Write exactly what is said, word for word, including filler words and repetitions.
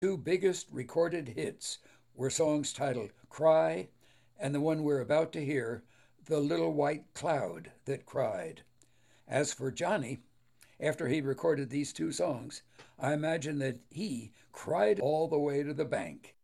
Two biggest recorded hits were songs titled Cry and the one we're about to hear, The Little White Cloud That Cried. As for Johnny, after he recorded these two songs, I imagine that he cried all the way to the bank.